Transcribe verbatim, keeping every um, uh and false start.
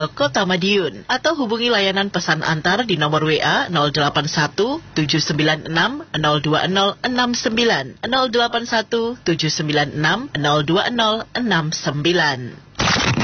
Kota Madiun, atau hubungi layanan pesan antar di nomor W A nol delapan satu tujuh sembilan enam nol dua nol enam sembilan nol delapan satu tujuh sembilan enam nol dua nol enam sembilan.